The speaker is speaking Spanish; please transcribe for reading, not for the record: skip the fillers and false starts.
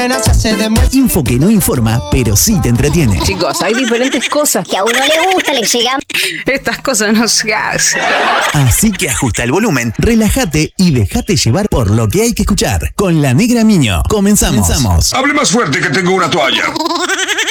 Info que no informa, pero sí te entretiene. Chicos, hay diferentes cosas que a uno le gusta, le llegan. Estas cosas no se hacen. Así que ajusta el volumen, relájate y déjate llevar por lo que hay que escuchar. Con La Negra Miño. Comenzamos. Hable más fuerte que tengo una toalla.